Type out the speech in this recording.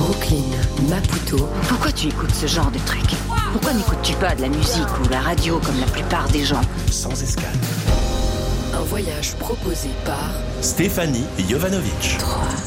Brooklyn, Maputo. Pourquoi tu écoutes ce genre de truc? Pourquoi n'écoutes-tu pas de la musique ou la radio comme la plupart des gens? Sans escale. Un voyage proposé par Stéphanie Jovanovic. 3.